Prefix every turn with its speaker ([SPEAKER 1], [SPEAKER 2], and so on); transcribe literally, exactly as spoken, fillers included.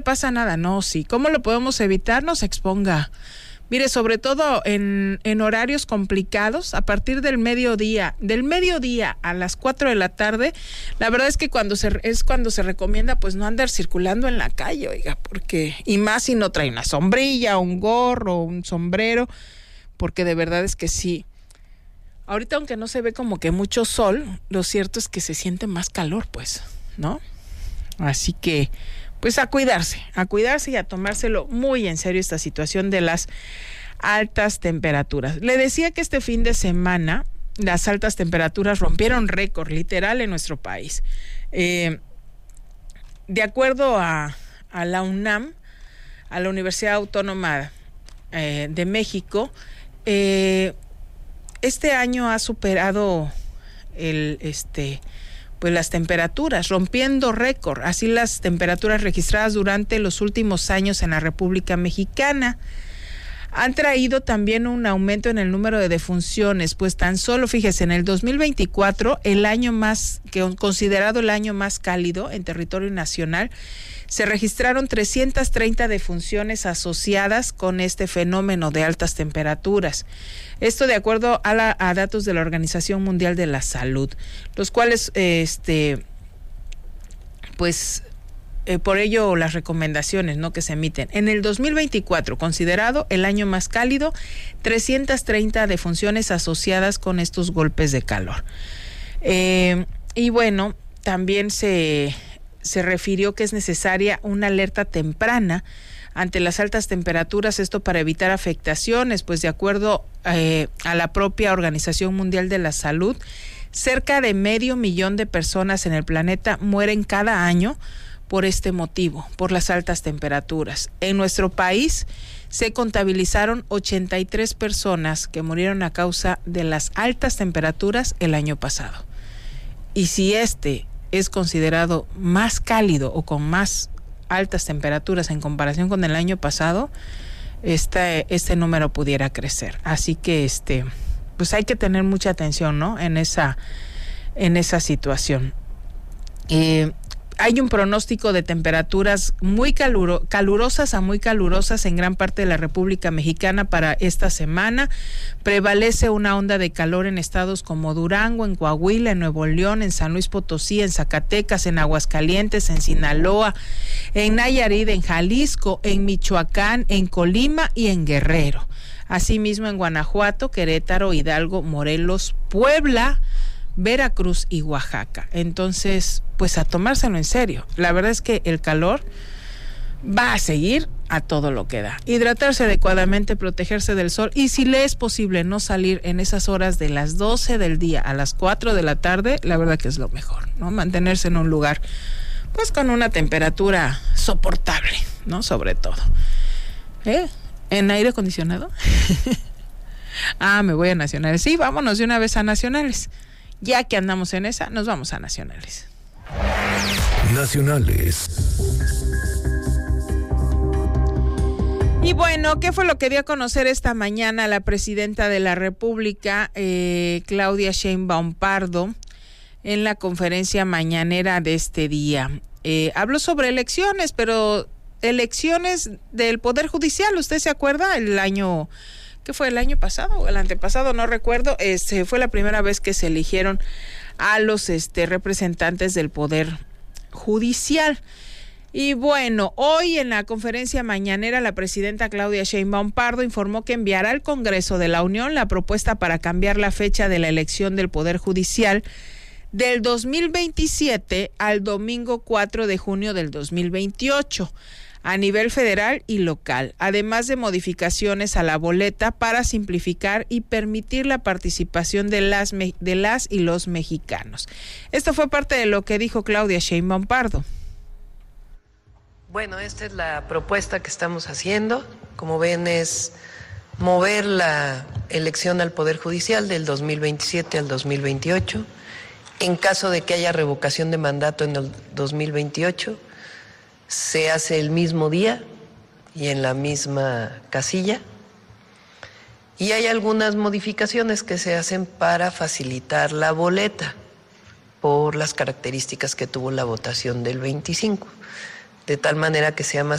[SPEAKER 1] pasa nada. No, sí. ¿Cómo lo podemos evitar? No se exponga. Mire, sobre todo en, en horarios complicados, a partir del mediodía, del mediodía a las cuatro de la tarde, la verdad es que cuando se es cuando se recomienda pues no andar circulando en la calle, oiga, porque, y más si no trae una sombrilla, un gorro, un sombrero, porque de verdad es que sí. Ahorita, aunque no se ve como que mucho sol, lo cierto es que se siente más calor, pues, ¿no? Así que pues a cuidarse, a cuidarse y a tomárselo muy en serio esta situación de las altas temperaturas. Le decía que este fin de semana las altas temperaturas rompieron récord literal en nuestro país. Eh, de acuerdo a, a la UNAM, a la Universidad Autónoma eh, de México, eh, este año ha superado el este pues las temperaturas, rompiendo récord, así las temperaturas registradas durante los últimos años en la República Mexicana han traído también un aumento en el número de defunciones, pues tan solo, fíjese, en el dos mil veinticuatro, el año más, que considerado el año más cálido en territorio nacional, se registraron trescientas treinta defunciones asociadas con este fenómeno de altas temperaturas. Esto de acuerdo a, la, a datos de la Organización Mundial de la Salud, los cuales, este, pues, eh, por ello las recomendaciones, ¿no?, que se emiten. En el dos mil veinticuatro, considerado el año más cálido, trescientas treinta defunciones asociadas con estos golpes de calor. Eh, y bueno, también se... se refirió que es necesaria una alerta temprana ante las altas temperaturas, esto para evitar afectaciones, pues de acuerdo eh, a la propia Organización Mundial de la Salud, cerca de medio millón de personas en el planeta mueren cada año por este motivo, por las altas temperaturas. En nuestro país se contabilizaron ochenta y tres personas que murieron a causa de las altas temperaturas el año pasado. Y si este es considerado más cálido o con más altas temperaturas en comparación con el año pasado, este, este número pudiera crecer. Así que este, pues hay que tener mucha atención, ¿no?, en esa, en esa situación. Eh, Hay un pronóstico de temperaturas muy caluro, calurosas a muy calurosas en gran parte de la República Mexicana para esta semana. Prevalece una onda de calor en estados como Durango, en Coahuila, en Nuevo León, en San Luis Potosí, en Zacatecas, en Aguascalientes, en Sinaloa, en Nayarit, en Jalisco, en Michoacán, en Colima y en Guerrero. Asimismo en Guanajuato, Querétaro, Hidalgo, Morelos, Puebla, Veracruz y Oaxaca. Entonces, pues a tomárselo en serio. La verdad es que el calor va a seguir a todo lo que da. Hidratarse adecuadamente, protegerse del sol y si le es posible no salir en esas horas de las doce del día a las cuatro de la tarde, la verdad que es lo mejor, ¿no? Mantenerse en un lugar pues con una temperatura soportable, ¿no? Sobre todo. ¿Eh? ¿En aire acondicionado? Ah, me voy a Nacionales. Sí, vámonos de una vez a Nacionales. Ya que andamos en esa, nos vamos a Nacionales.
[SPEAKER 2] Nacionales.
[SPEAKER 1] Y bueno, ¿qué fue lo que dio a conocer esta mañana la presidenta de la República, eh, Claudia Sheinbaum Pardo, en la conferencia mañanera de este día? Eh, habló sobre elecciones, pero elecciones del Poder Judicial. ¿Usted se acuerda? El año... ¿Qué fue, el año pasado o el antepasado? No recuerdo. Este fue la primera vez que se eligieron a los este, representantes del Poder Judicial. Y bueno, hoy en la conferencia mañanera la presidenta Claudia Sheinbaum Pardo informó que enviará al Congreso de la Unión la propuesta para cambiar la fecha de la elección del Poder Judicial del dos mil veintisiete al domingo cuatro de junio del dos mil veintiocho. A nivel federal y local, además de modificaciones a la boleta para simplificar y permitir la participación de las, de las y los mexicanos. Esto fue parte de lo que dijo Claudia Sheinbaum Pardo.
[SPEAKER 3] Bueno, esta es la propuesta que estamos haciendo. Como ven, es mover la elección al Poder Judicial del dos mil veintisiete al dos mil veintiocho. En caso de que haya revocación de mandato en el dos mil veintiocho, se hace el mismo día y en la misma casilla. Y hay algunas modificaciones que se hacen para facilitar la boleta por las características que tuvo la votación del veinticinco, de tal manera que sea más